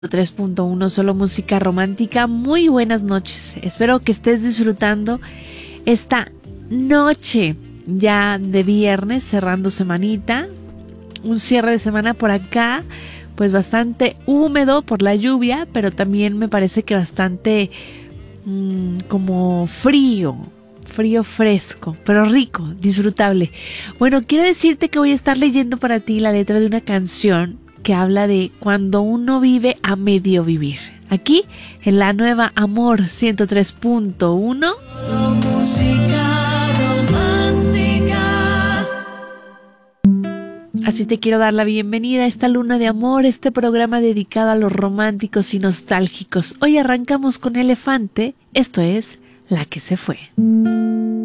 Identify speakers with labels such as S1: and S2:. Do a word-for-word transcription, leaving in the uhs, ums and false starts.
S1: tres punto uno, solo música romántica. Muy buenas noches. Espero que estés disfrutando esta noche ya de viernes, cerrando semanita. Un cierre de semana por acá, pues bastante húmedo por la lluvia, pero también me parece que bastante mmm, como frío. Frío fresco, pero rico, disfrutable. Bueno, quiero decirte que voy a estar leyendo para ti la letra de una canción que habla de cuando uno vive a medio vivir. Aquí, en la nueva Amor ciento tres punto uno. Así te quiero dar la bienvenida a esta luna de amor, este programa dedicado a los románticos y nostálgicos. Hoy arrancamos con Elefante, esto es La que se fue.